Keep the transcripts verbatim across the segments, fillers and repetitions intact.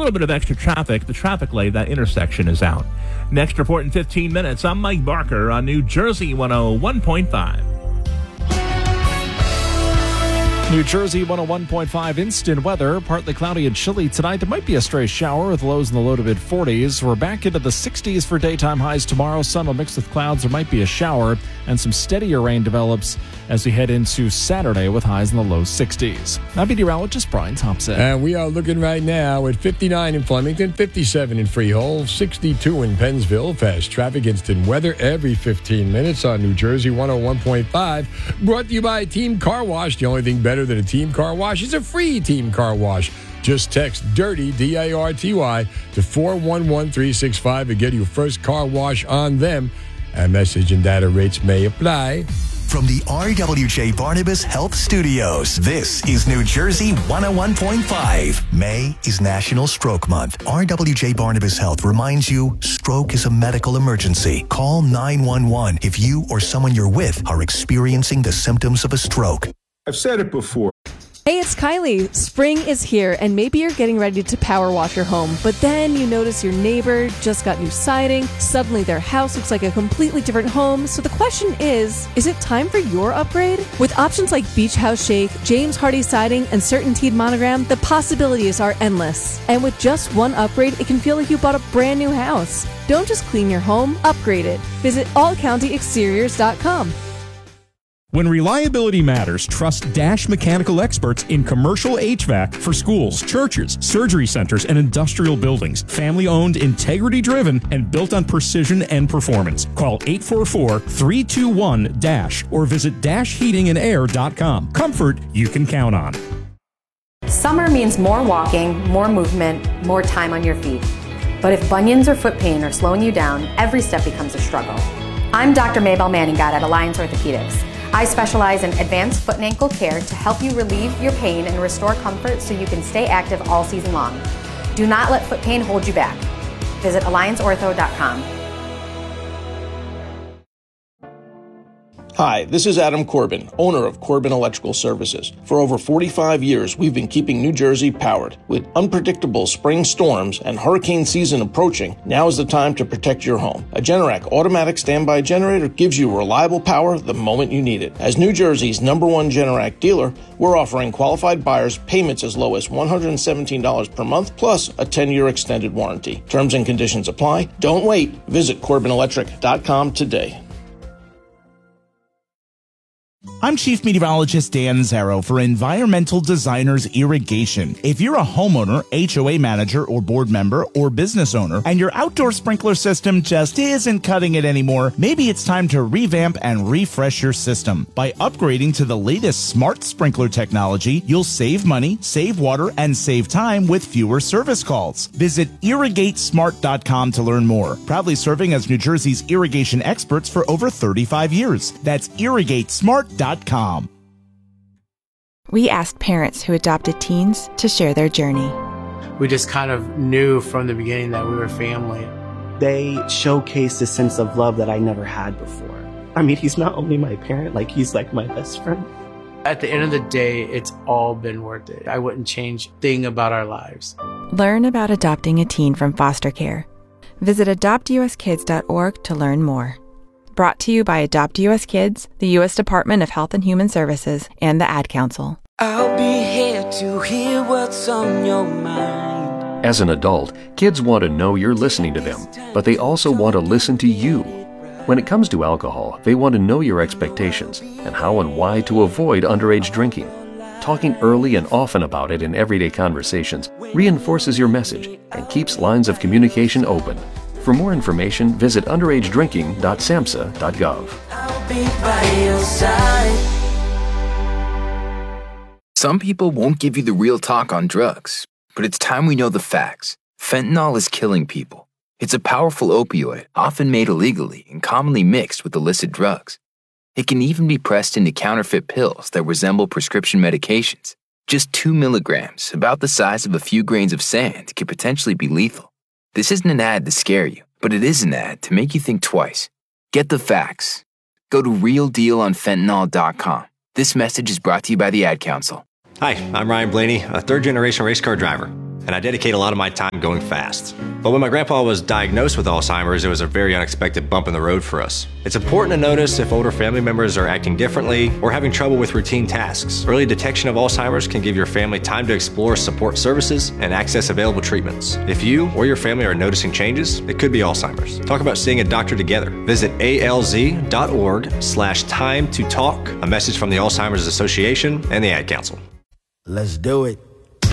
little bit of extra traffic. The traffic light, that intersection is out. Next report in fifteen minutes. I'm Mike Barker on New Jersey one oh one point five. New Jersey one oh one point five instant weather. Partly cloudy and chilly tonight. There might be a stray shower with lows in the low to mid forties. We're back into the sixties for daytime highs tomorrow. Sun will mix with clouds. There might be a shower, and some steadier rain develops as we head into Saturday with highs in the low sixties. I'm meteorologist Brian Thompson. And we are looking right now at fifty-nine in Flemington, fifty-seven in Freehold, sixty-two in Pennsville. Fast traffic, instant weather every fifteen minutes on New Jersey one oh one point five. Brought to you by Team Car Wash. The only thing better than a Team Car Wash is a free Team Car Wash. Just text DIRTY, D A R T Y, to four one one three six five and get your first car wash on them. And message and data rates may apply. From the R W J Barnabas Health Studios, this is New Jersey one oh one point five. May is National Stroke Month. R W J Barnabas Health reminds you, stroke is a medical emergency. Call nine one one if you or someone you're with are experiencing the symptoms of a stroke. I've said it before. Hey, it's Kylie. Spring is here, and maybe you're getting ready to power wash your home, but then you notice your neighbor just got new siding. Suddenly their house looks like a completely different home. So the question is, is it time for your upgrade? With options like Beach House Shake, James Hardy Siding, and Certainteed Monogram, the possibilities are endless. And with just one upgrade, it can feel like you bought a brand new house. Don't just clean your home, upgrade it. Visit all county exteriors dot com. When reliability matters, trust Dash Mechanical experts in commercial H V A C for schools, churches, surgery centers, and industrial buildings. Family-owned, integrity-driven, and built on precision and performance. Call eight four four, three two one, DASH or visit dash heating and air dot com. Comfort you can count on. Summer means more walking, more movement, more time on your feet. But if bunions or foot pain are slowing you down, every step becomes a struggle. I'm Doctor Maybelle Manningat at Alliance Orthopedics. I specialize in advanced foot and ankle care to help you relieve your pain and restore comfort so you can stay active all season long. Do not let foot pain hold you back. Visit alliance ortho dot com. Hi, this is Adam Corbin, owner of Corbin Electrical Services. For over forty-five years, we've been keeping New Jersey powered. With unpredictable spring storms and hurricane season approaching, now is the time to protect your home. A Generac automatic standby generator gives you reliable power the moment you need it. As New Jersey's number one Generac dealer, we're offering qualified buyers payments as low as one hundred seventeen dollars per month, plus a ten-year extended warranty. Terms and conditions apply. Don't wait. Visit corbin electric dot com today. I'm Chief Meteorologist Dan Zarrow for Environmental Designers Irrigation. If you're a homeowner, H O A manager, or board member, or business owner, and your outdoor sprinkler system just isn't cutting it anymore, maybe it's time to revamp and refresh your system. By upgrading to the latest smart sprinkler technology, you'll save money, save water, and save time with fewer service calls. Visit irrigate smart dot com to learn more. Proudly serving as New Jersey's irrigation experts for over thirty-five years. That's irrigate smart dot com. We asked parents who adopted teens to share their journey. We just kind of knew from the beginning that we were family. They showcased a sense of love that I never had before. I mean, he's not only my parent, like he's like my best friend. At the end of the day, it's all been worth it. I wouldn't change a thing about our lives. Learn about adopting a teen from foster care. Visit adopt u s kids dot org to learn more. Brought to you by Adopt U S Kids, the U S Department of Health and Human Services, and the Ad Council. I'll be here to hear what's on your mind. As an adult, kids want to know you're listening to them, but they also want to listen to you. When it comes to alcohol, they want to know your expectations and how and why to avoid underage drinking. Talking early and often about it in everyday conversations reinforces your message and keeps lines of communication open. For more information, visit underage drinking dot samhsa dot gov. I'll be by your side. Some people won't give you the real talk on drugs, but it's time we know the facts. Fentanyl is killing people. It's a powerful opioid, often made illegally and commonly mixed with illicit drugs. It can even be pressed into counterfeit pills that resemble prescription medications. Just two milligrams, about the size of a few grains of sand, could potentially be lethal. This isn't an ad to scare you, but it is an ad to make you think twice. Get the facts. Go to real deal on fentanyl dot com. This message is brought to you by the Ad Council. Hi, I'm Ryan Blaney, a third-generation race car driver, and I dedicate a lot of my time going fast. But when my grandpa was diagnosed with Alzheimer's, it was a very unexpected bump in the road for us. It's important to notice if older family members are acting differently or having trouble with routine tasks. Early detection of Alzheimer's can give your family time to explore support services and access available treatments. If you or your family are noticing changes, it could be Alzheimer's. Talk about seeing a doctor together. Visit alz.org slash time to talk. A message from the Alzheimer's Association and the Ad Council. Let's do it.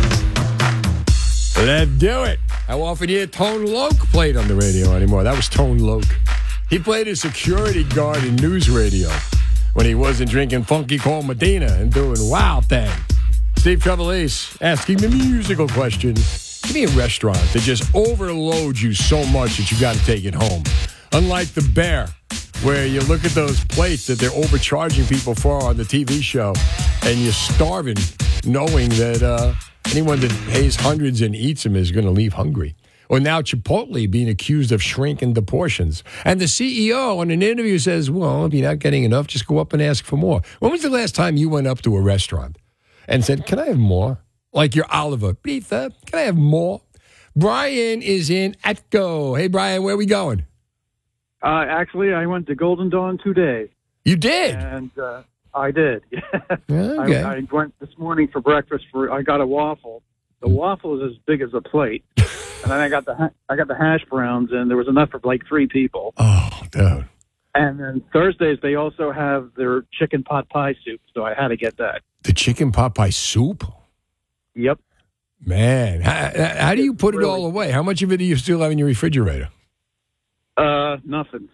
Let's do it. How often do you hear Tone Loc played on the radio anymore? That was Tone Loc. He played a security guard in news radio when he wasn't drinking Funky Cold Medina and doing Wild Thing. Steve Trevelise asking the musical question. Give me a restaurant that just overloads you so much that you got to take it home. Unlike the Bear, where you look at those plates that they're overcharging people for on the T V show, and you're starving, knowing that uh, anyone that pays hundreds and eats them is going to leave hungry. Or now Chipotle being accused of shrinking the portions. And the C E O in an interview says, well, if you're not getting enough, just go up and ask for more. When was the last time you went up to a restaurant and said, can I have more? Like your Oliver, pizza, can I have more? Brian is in Atco. Hey, Brian, where are we going? Uh, actually, I went to Golden Dawn today. You did? And uh, I did. Okay. I, I went this morning for breakfast. For I got a waffle. The waffle is as big as a plate, and then I got the ha- I got the hash browns, and there was enough for like three people. Oh, dude! And then Thursdays they also have their chicken pot pie soup, so I had to get that. The chicken pot pie soup? Yep. Man, how, how do you put it all away? How much of it do you still have in your refrigerator? Uh, nothing.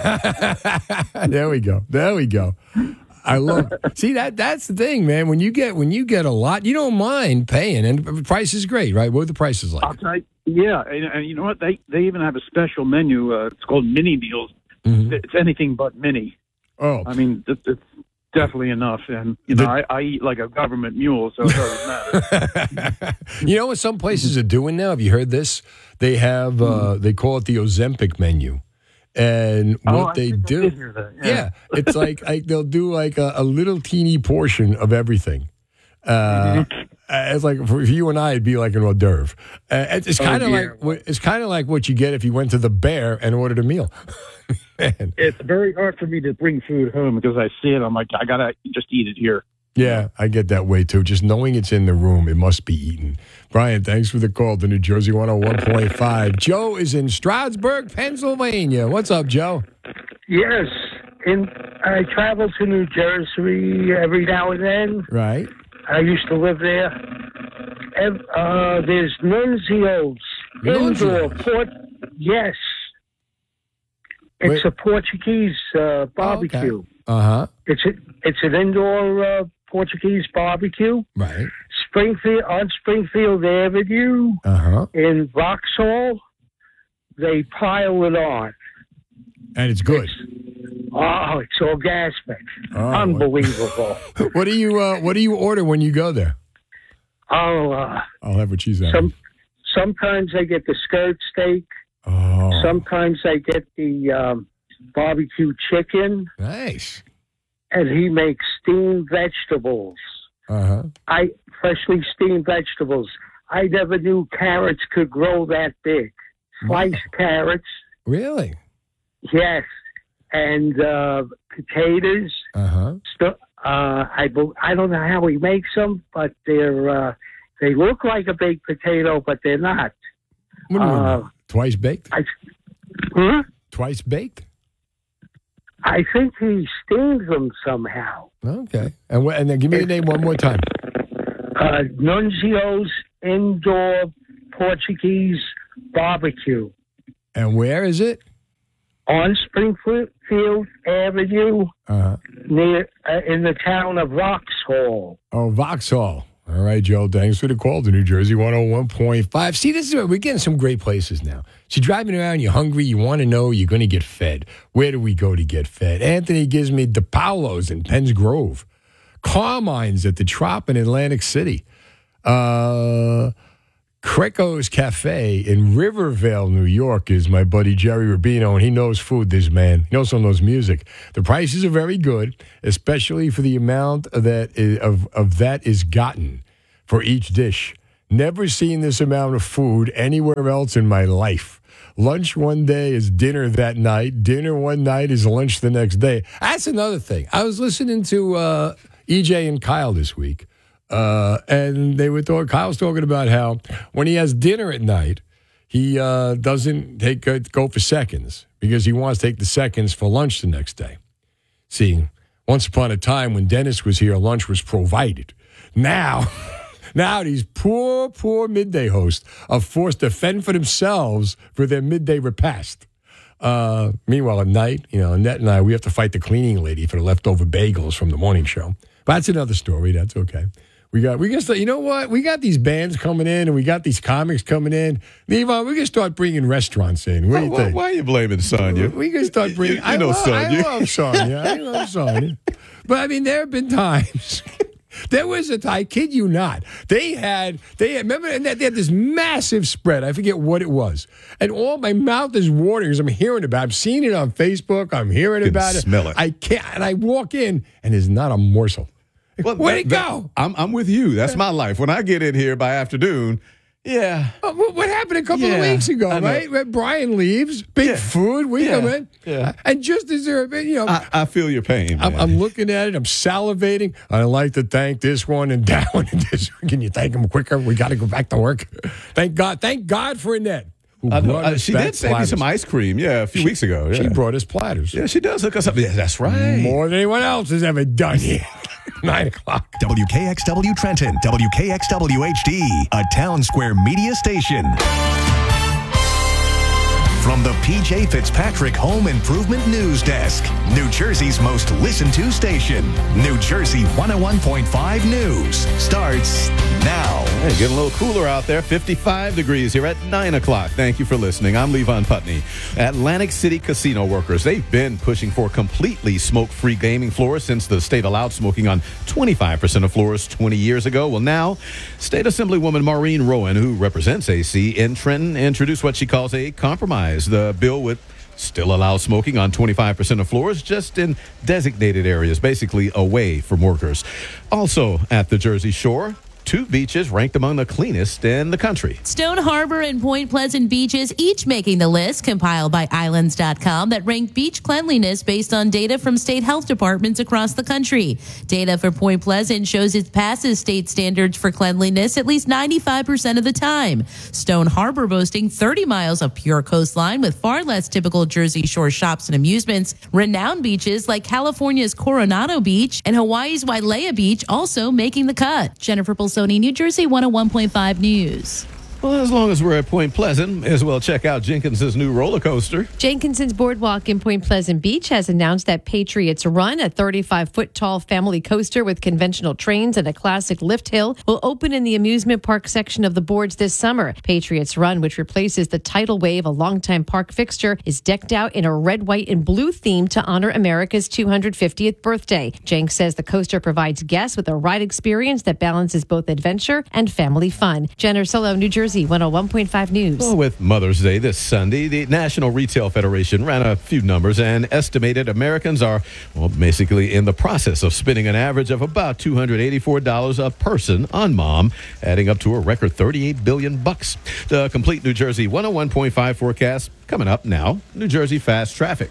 There we go. There we go. I love. See that that's the thing, man. When you get when you get a lot, you don't mind paying, and the price is great, right? What are the prices like? I'll tell you, yeah, and, and you know what? They they even have a special menu. Uh, it's called mini meals. Mm-hmm. It's anything but mini. Oh, I mean, it, it's definitely enough. And you know, I, I eat like a government mule, so it doesn't matter. You know what some places are doing now? Have you heard this? They have uh, they call it the Ozempic menu. And what oh, I they think I do, did hear that. Yeah, yeah, it's like, like they'll do like a, a little teeny portion of everything. Uh, Mm-hmm. It's like for you and I, it'd be like an hors d'oeuvre. Uh, it's it's Oh, kind of dear. like what- it's kind of like what you get if you went to the Bear and ordered a meal. Man. It's very hard for me to bring food home because I see it. I'm like, I gotta just eat it here. Yeah, I get that way too. Just knowing it's in the room, it must be eaten. Brian, thanks for the call to New Jersey one oh one point five. Joe is in Stroudsburg, Pennsylvania. What's up, Joe? Yes, in, I travel to New Jersey every now and then. Right. I used to live there. Ev- Uh, there's Nunzio's indoor port. Yes, it's Wait. a Portuguese uh, barbecue. Uh huh. It's a, it's an indoor uh, Portuguese barbecue. Right. Springfield on Springfield Avenue Uh huh. in Vauxhall. They pile it on. And it's good. Oh, it's orgasmic. Oh, Unbelievable. What do you uh, What do you order when you go there? Oh, uh, I'll have what she's having. some, sometimes I get the skirt steak. Oh, Sometimes I get the um, barbecue chicken. nice. And he makes steamed vegetables. Uh huh. I freshly steamed vegetables. I never knew carrots could grow that big. Sliced carrots, Really? yes, and uh, potatoes. Uh huh. St- uh, I bel- I don't know how he makes them, but they're uh, they look like a baked potato, but they're not. What do you Uh, mean? Twice baked? I, huh? Twice baked? I think he steams them somehow. Okay. And wh- and then give me the name one more time. Uh, Nunzio's Indoor Portuguese Barbecue And where is it? on Springfield Avenue Uh huh. near uh, in the town of Vauxhall. Oh, Vauxhall. All right, Joe. Thanks for the call to New Jersey one oh one point five. See, this is where we're getting some great places now. So you're driving around, you're hungry, you want to know, you're going to get fed. Where do we go to get fed? Anthony gives me DePaulo's in Penns Grove, Carmine's at the Trop in Atlantic City, uh, Creco's Cafe in Rivervale, New York, is my buddy Jerry Rubino, and he knows food, this man. He also knows music. The prices are very good, especially for the amount that is, of, of that is gotten for each dish. Never seen this amount of food anywhere else in my life. Lunch one day is dinner that night. Dinner one night is lunch the next day. That's another thing. I was listening to uh, E J and Kyle this week. Uh, and they were talking, Kyle's talking about how when he has dinner at night, he uh, doesn't take uh, go for seconds because he wants to take the seconds for lunch the next day. See, once upon a time when Dennis was here, lunch was provided. Now, now these poor, poor midday hosts are forced to fend for themselves for their midday repast. Uh, meanwhile, at night, you know, Annette and I, we have to fight the cleaning lady for the leftover bagels from the morning show. But that's another story. That's okay. We got, we can start, you know what? We got these bands coming in and we got these comics coming in. Levon, we can start bringing restaurants in. What do you why, think? Why are you blaming Sonya? We can start bringing, you, you I, know love, Sonya. I love Sonya. I love Sonya. But I mean, there have been times. There was a time, I kid you not, they had, they had, remember, and they had this massive spread. I forget what it was. And all my mouth is watering as I'm hearing about it. I'm seeing it on Facebook. I'm hearing You can about it. smell it. I can't, and I walk in and there's not a morsel. Well, Where'd that- it that- go? I'm, I'm with you. That's my life. When I get in here by afternoon, yeah. Uh, what what happened a couple Yeah, of weeks ago, I know. right? When Brian leaves, big Yeah. food, we Yeah. come in. Yeah. And just as there, you know, I, I feel your pain. I'm, man. I'm looking at it. I'm salivating. I'd like to thank this one and that one and this one. Can you thank them quicker? We got to go back to work. Thank God. Thank God for Annette. Who I know. brought Uh, us she back did send me platters. some ice cream, yeah, a few weeks ago. She yeah. brought us platters. Yeah, she does hook us up. Yeah, that's right. More than anyone else has ever done here. Nine o'clock. W K X W Trenton, W K X W H D, a Town Square media station. From the P J Fitzpatrick Home Improvement News Desk, New Jersey's most listened to station, New Jersey one oh one point five News, starts now. Hey, getting a little cooler out there. fifty-five degrees here at nine o'clock. Thank you for listening. I'm Levon Putney. Atlantic City casino workers, they've been pushing for completely smoke-free gaming floors since the state allowed smoking on twenty-five percent of floors twenty years ago. Well, now, State Assemblywoman Maureen Rowan, who represents A C in Trenton, introduced what she calls a compromise. The bill would still allow smoking on twenty-five percent of floors, just in designated areas, basically away from workers. Also at the Jersey Shore, two beaches ranked among the cleanest in the country. Stone Harbor and Point Pleasant beaches each making the list compiled by islands dot com that ranked beach cleanliness based on data from state health departments across the country. Data for Point Pleasant shows it passes state standards for cleanliness at least ninety-five percent of the time. Stone Harbor boasting thirty miles of pure coastline with far less typical Jersey Shore shops and amusements. Renowned beaches like California's Coronado Beach and Hawaii's Wailea Beach also making the cut. Jennifer Bolsoni, New Jersey one oh one point five News. Well, as long as we're at Point Pleasant, may as well check out Jenkins's new roller coaster. Jenkinson's Boardwalk in Point Pleasant Beach has announced that Patriots Run, a thirty-five foot tall family coaster with conventional trains and a classic lift hill, will open in the amusement park section of the boards this summer. Patriots Run, which replaces the tidal wave, a longtime park fixture, is decked out in a red, white, and blue theme to honor America's two hundred fiftieth birthday. Jenks says the coaster provides guests with a ride experience that balances both adventure and family fun. Jenner Solo, New Jersey, one oh one point five News. Well, with Mother's Day this Sunday, the National Retail Federation ran a few numbers and estimated Americans are, well, basically in the process of spending an average of about two hundred eighty-four dollars a person on mom, adding up to a record thirty-eight billion bucks. The complete New Jersey one oh one point five forecast coming up now. New Jersey fast traffic.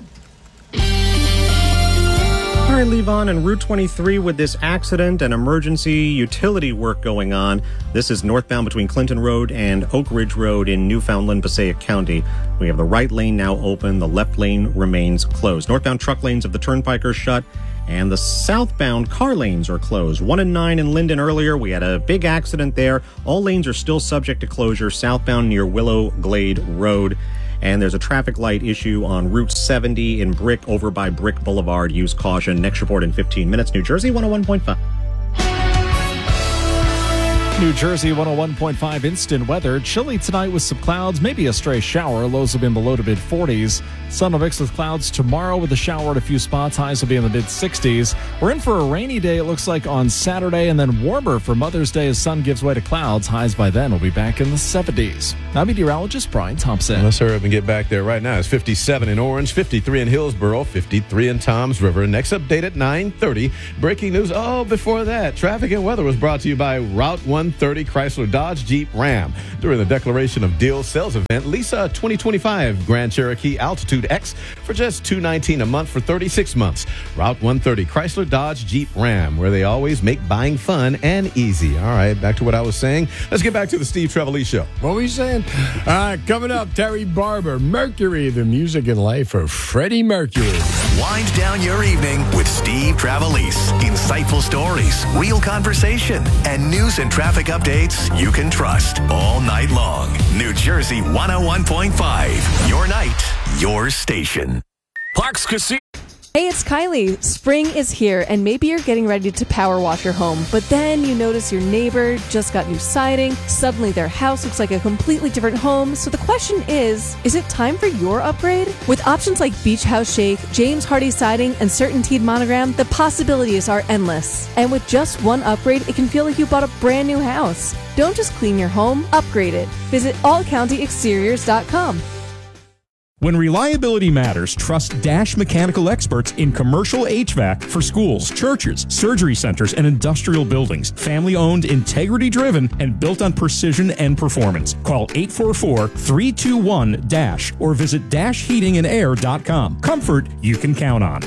All right, Levon, on Route twenty-three with this accident and emergency utility work going on. This is northbound between Clinton Road and Oak Ridge Road in Newfoundland, Passaic County. We have the right lane now open. The left lane remains closed. Northbound truck lanes of the Turnpike are shut, and the southbound car lanes are closed. One and nine in Linden earlier. We had a big accident there. All lanes are still subject to closure southbound near Willow Glade Road. And there's a traffic light issue on Route seventy in Brick over by Brick Boulevard. Use caution. Next report in fifteen minutes. New Jersey one oh one point five. New Jersey one oh one point five instant weather. Chilly tonight with some clouds, maybe a stray shower. Lows will be in the low to mid forties. Sun will mix with clouds tomorrow with a shower at a few spots. Highs will be in the mid sixties. We're in for a rainy day, it looks like, on Saturday, and then warmer for Mother's Day as sun gives way to clouds. Highs by then will be back in the seventies. I'm meteorologist Brian Thompson. Let's hurry up and get back there right now. It's fifty-seven in Orange, fifty-three in Hillsborough, fifty-three in Toms River. Next update at nine thirty. Breaking news. Oh, before that, traffic and weather was brought to you by Route one thirty Chrysler Dodge Jeep Ram. During the Declaration of Deal sales event, lease a twenty twenty-five Grand Cherokee Altitude X for just two hundred nineteen dollars a month for thirty-six months. Route one thirty Chrysler Dodge Jeep Ram, where they always make buying fun and easy. All right, back to what I was saying. Let's get back to the Steve Trevelise Show. What were you saying? Uh, coming up, Terry Barber, Mercury, the music and life of Freddie Mercury. Wind down your evening with Steve Trevelise. Insightful stories, real conversation, and news and traffic updates you can trust all night long. New Jersey one oh one point five. Your night, your station. Parks Casino. Hey, it's Kylie. Spring is here, and maybe you're getting ready to power wash your home, but then you notice your neighbor just got new siding. Suddenly their house looks like a completely different home. So the question is, is it time for your upgrade? With options like Beach House Shake, James Hardy Siding, and Certainteed Monogram, the possibilities are endless. And with just one upgrade, it can feel like you bought a brand new house. Don't just clean your home, upgrade it. Visit all county exteriors dot com. When reliability matters, trust Dash Mechanical experts in commercial H V A C for schools, churches, surgery centers, and industrial buildings. Family-owned, integrity-driven, and built on precision and performance. Call eight four four, three two one, DASH or visit dash heating and air dot com. Comfort you can count on.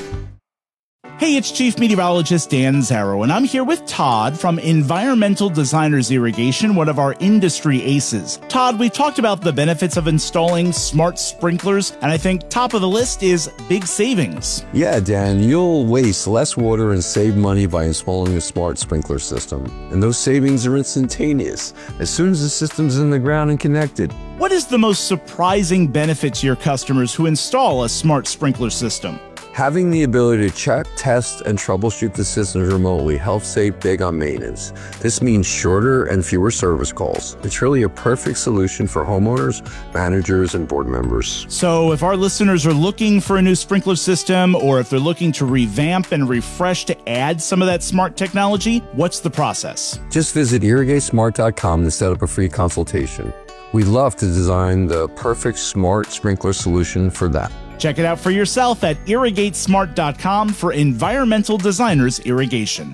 Hey, it's Chief Meteorologist Dan Zarrow, and I'm here with Todd from Environmental Designers Irrigation, one of our industry aces. Todd, we've talked about the benefits of installing smart sprinklers, and I think top of the list is big savings. Yeah, Dan, you'll waste less water and save money by installing a smart sprinkler system. And those savings are instantaneous as soon as the system's in the ground and connected. What is the most surprising benefit to your customers who install a smart sprinkler system? Having the ability to check, test, and troubleshoot the systems remotely helps save big on maintenance. This means shorter and fewer service calls. It's really a perfect solution for homeowners, managers, and board members. So if our listeners are looking for a new sprinkler system, or if they're looking to revamp and refresh to add some of that smart technology, what's the process? Just visit irrigate smart dot com to set up a free consultation. We'd love to design the perfect smart sprinkler solution for that. Check it out for yourself at irrigate smart dot com for Environmental Designers Irrigation.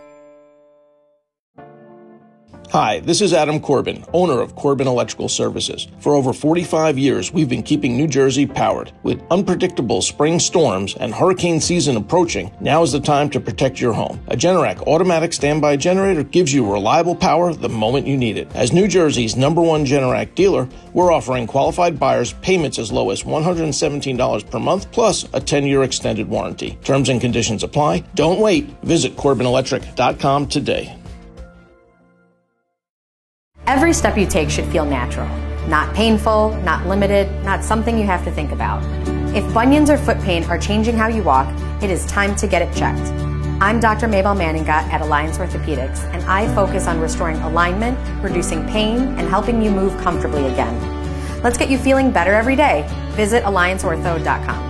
Hi, this is Adam Corbin, owner of Corbin Electrical Services. For over forty-five years, we've been keeping New Jersey powered. With unpredictable spring storms and hurricane season approaching, now is the time to protect your home. A Generac automatic standby generator gives you reliable power the moment you need it. As New Jersey's number one Generac dealer, we're offering qualified buyers payments as low as one hundred seventeen dollars per month plus a ten-year extended warranty. Terms and conditions apply. Don't wait. Visit corbin electric dot com today. Every step you take should feel natural, not painful, not limited, not something you have to think about. If bunions or foot pain are changing how you walk, it is time to get it checked. I'm Doctor Mabel Manningot at Alliance Orthopedics, and I focus on restoring alignment, reducing pain, and helping you move comfortably again. Let's get you feeling better every day. Visit alliance ortho dot com.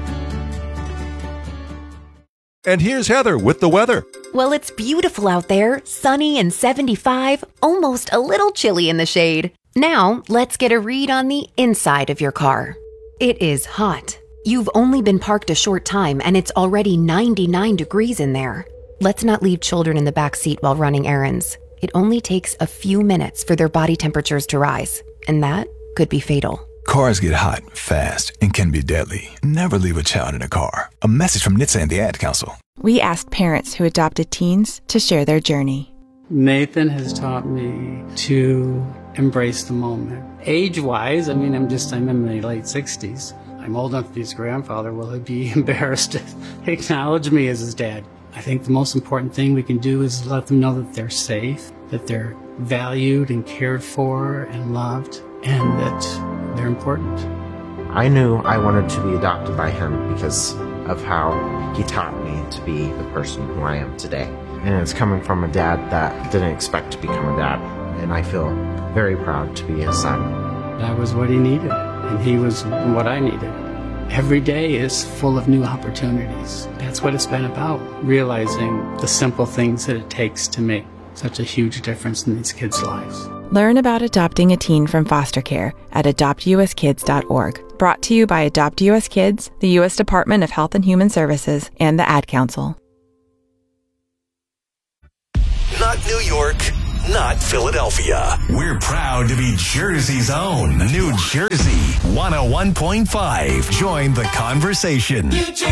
And here's Heather with the weather. Well, it's beautiful out there, sunny and seventy-five, almost a little chilly in the shade. Now, let's get a read on the inside of your car. It is hot. You've only been parked a short time and it's already ninety-nine degrees in there. Let's not leave children in the back seat while running errands. It only takes a few minutes for their body temperatures to rise, and that could be fatal. Cars get hot, fast, and can be deadly. Never leave a child in a car. A message from N H T S A and the Ad Council. We asked parents who adopted teens to share their journey. Nathan has taught me to embrace the moment. Age-wise, I mean, I'm just, I'm in my late sixties. I'm old enough to be his grandfather. Will he be embarrassed to acknowledge me as his dad? I think the most important thing we can do is let them know that they're safe, that they're valued and cared for and loved, and that they're important. I knew I wanted to be adopted by him because of how he taught me to be the person who I am today. And it's coming from a dad that didn't expect to become a dad. And I feel very proud to be his son. That was what he needed, and he was what I needed. Every day is full of new opportunities. That's what it's been about, realizing the simple things that it takes to make such a huge difference in these kids' lives. Learn about adopting a teen from foster care at adopt u s kids dot org. Brought to you by Adopt U S Kids, the U S Department of Health and Human Services, and the Ad Council. Not New York, not Philadelphia. We're proud to be Jersey's own New Jersey one oh one point five. Join the conversation.